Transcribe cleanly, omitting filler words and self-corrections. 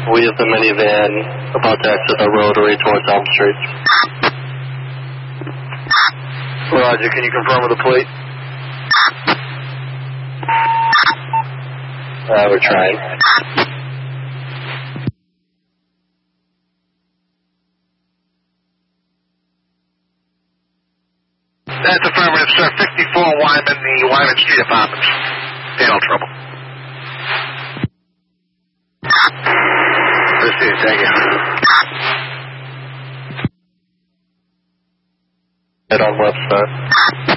We have the minivan about to exit the rotary towards Elm Street. Roger, can you confirm with the plate? We're trying. That's affirmative, sir. 54 Wyman, the Wyman Street Apartments. Panel trouble. Proceed, thank you. Head on left side.